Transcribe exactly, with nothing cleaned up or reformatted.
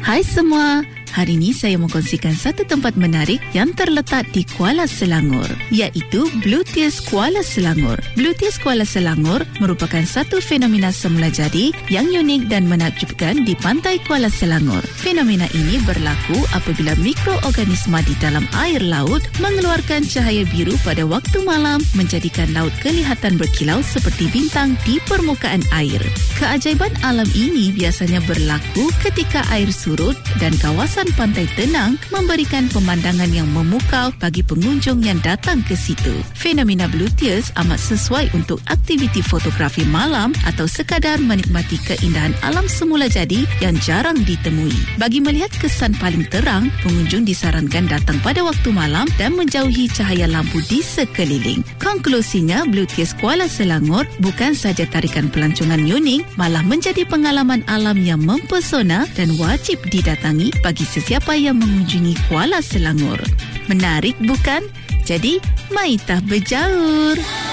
Hai semua, hari ini saya mau kongsikan satu tempat menarik yang terletak di Kuala Selangor, iaitu Blue Tears Kuala Selangor. Blue Tears Kuala Selangor merupakan satu fenomena semula jadi yang unik dan menakjubkan di pantai Kuala Selangor. Fenomena ini berlaku apabila mikroorganisma di dalam air laut mengeluarkan cahaya biru pada waktu malam, menjadikan laut kelihatan berkilau seperti bintang di permukaan air. Keajaiban alam ini biasanya berlaku ketika air surut dan kawasan pantai tenang, memberikan pemandangan yang memukau bagi pengunjung yang datang ke situ. Fenomena Blue Tears amat sesuai untuk aktiviti fotografi malam atau sekadar menikmati keindahan alam semula jadi yang jarang ditemui. Bagi melihat kesan paling terang, pengunjung disarankan datang pada waktu malam dan menjauhi cahaya lampu di sekeliling. Konklusinya, Blue Tears Kuala Selangor bukan saja tarikan pelancongan unik, malah menjadi pengalaman alam yang mempesona dan wajib didatangi bagi sesiapa yang mengunjungi Kuala Selangor. Menarik bukan? Jadi, maitah berjaur!